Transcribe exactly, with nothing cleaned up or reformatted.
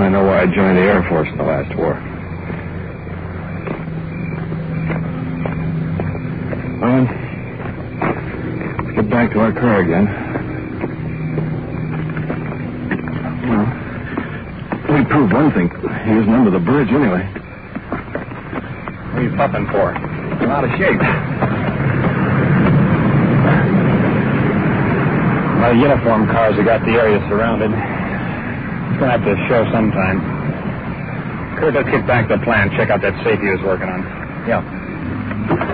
I know why I joined the Air Force in the last war. Well, let's get back to our car again. Well, we proved one thing. He isn't under the bridge anyway. What are you puffing for? I'm out of shape. My uniform cars have got the area surrounded. It's going to have to show sometime. Kurt, let's get back to the plant, check out that safe he was working on. Yeah.